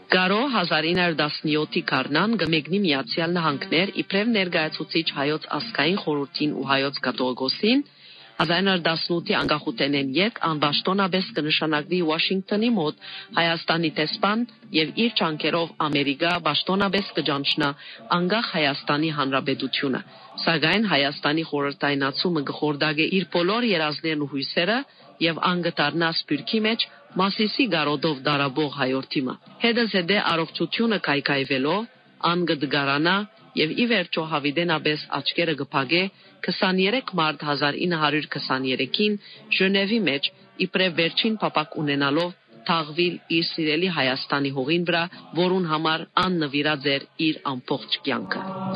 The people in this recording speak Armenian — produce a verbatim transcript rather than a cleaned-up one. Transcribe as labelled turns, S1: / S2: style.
S1: Գարո հազար ինը հարյուր տասնյոթի գարնան գմեգնի Միացյալ Նահանգներ իբրև ներկայացուցիչ հայոց ազգային խորհրդին ու հայոց կաթողիկոսին հազար ինը հարյուր տասնութի անկախութենեն եկ անբաշտոնապես կնշանակվի Վաշինգտոնի մոտ Հայաստանի տեսփան եւ իր ճանկերով Ամերիկա պաշտոնապես կճանչնա անկախ Հայաստանի Հանրապետությունը։ Սակայն Հայաստանի խորհրդայնացումը կխորդագե իր բոլոր երազներն ու հույսերը եւ անգտարնա սպյուրքի մեջ Մասիսի գարոդով դարաբող հայորդիմը։ Հետս հետե առողջությունը կայքայվելով անգդգարանա եւ ի վերջո հավիդենաբես աչքերը կփակե քսաներեք մարտ հազար ինը հարյուր քսաներեքին Ժնևի մեջ իբրև վերջին փապակ ունենալով թաղվիլ իր սիրելի Հայաստանի հողին վրա, որուն համար աննվիրած էր իր ամբողջ կյանքը։